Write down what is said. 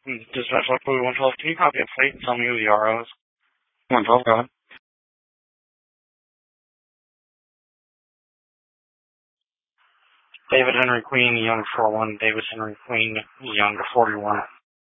Dispatch Local 112, can you copy a plate and tell me who the RO is? 112, go ahead. David Henry Queen, young 41, David Henry Queen, young 41.